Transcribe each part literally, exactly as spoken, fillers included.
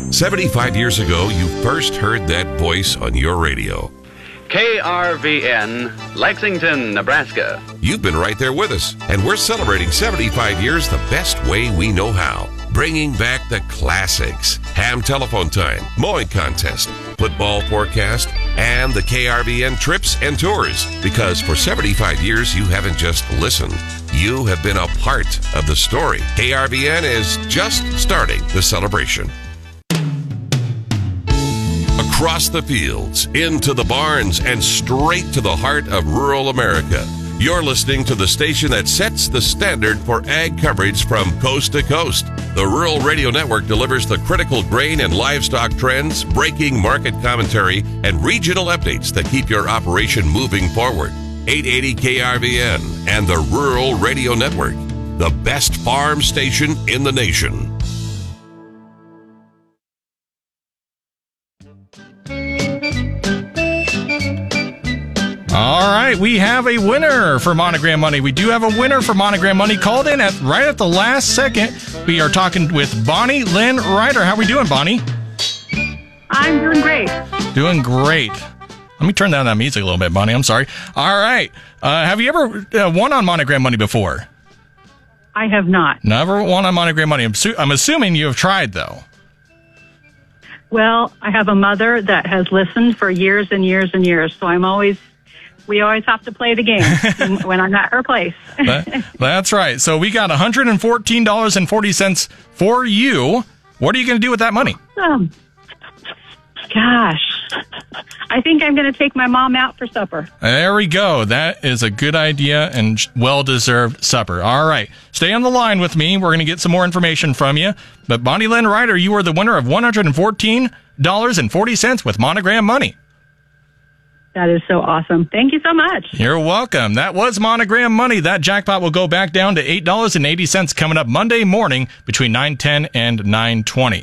seventy-five years ago, you first heard that voice on your radio. K R V N, Lexington, Nebraska. You've been right there with us, and we're celebrating seventy-five years the best way we know how. Bringing back the classics. Ham telephone time, mowing contest, football forecast, and the K R V N trips and tours. Because for seventy-five years, you haven't just listened. You have been a part of the story. K R V N is just starting the celebration. Across the fields, into the barns, and straight to the heart of rural America. You're listening to the station that sets the standard for ag coverage from coast to coast. The Rural Radio Network delivers the critical grain and livestock trends, breaking market commentary, and regional updates that keep your operation moving forward. eight eighty K R V N and the Rural Radio Network, the best farm station in the nation. All right, we have a winner for Monogram Money. We do have a winner for Monogram Money. Called in at right at the last second. We are talking with Bonnie Lynn Ryder. How are we doing, Bonnie? I'm doing great. Doing great. Let me turn down that music a little bit, Bonnie. I'm sorry. All right. Uh, have you ever uh, won on Monogram Money before? I have not. Never won on Monogram Money. I'm, su- I'm assuming you have tried, though. Well, I have a mother that has listened for years and years and years, so I'm always... We always have to play the game when I'm at her place. that, that's right. So we got one hundred fourteen dollars and forty cents for you. What are you going to do with that money? Um, gosh. I think I'm going to take my mom out for supper. There we go. That is a good idea and well-deserved supper. All right. Stay on the line with me. We're going to get some more information from you. But Bonnie Lynn Ryder, you are the winner of one hundred fourteen dollars and forty cents with Monogram Money. That is so awesome. Thank you so much. You're welcome. That was Monogram Money. That jackpot will go back down to eight dollars and eighty cents coming up Monday morning between nine ten and nine twenty.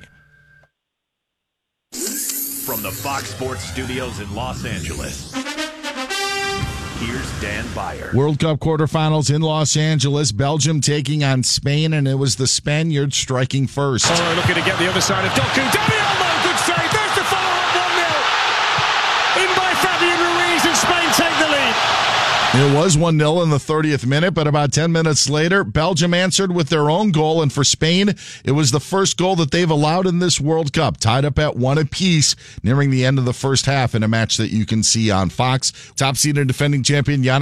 From the Fox Sports Studios in Los Angeles, here's Dan Beyer. World Cup quarterfinals in Los Angeles. Belgium taking on Spain, and it was the Spaniards striking first. Oh, looking to get the other side of Doku. Danny Olmo, good save. There's the follow-up one nil. In by Fabian Ruiz, and Spain take the lead. It was one nil in the thirtieth minute, but about ten minutes later, Belgium answered with their own goal, and for Spain, it was the first goal that they've allowed in this World Cup, tied up at one apiece, nearing the end of the first half in a match that you can see on Fox. Top-seeded defending champion Jan